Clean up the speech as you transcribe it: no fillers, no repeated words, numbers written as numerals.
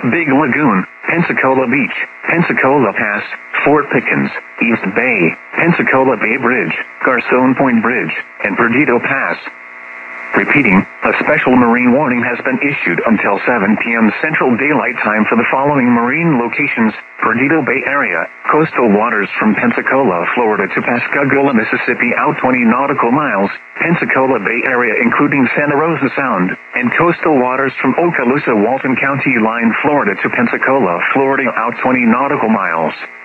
Big Lagoon, Pensacola Beach, Pensacola Pass, Fort Pickens, East Bay, Pensacola Bay Bridge, Garcon Point Bridge, and Perdido Pass. Repeating, a special marine warning has been issued until 7 p.m. Central Daylight Time for the following marine locations: Perdido Bay Area, coastal waters from Pensacola, Florida to Pascagoula, Mississippi out 20 nautical miles, Pensacola Bay Area including Santa Rosa Sound, and coastal waters from Okaloosa, Walton County line, Florida to Pensacola, Florida out 20 nautical miles.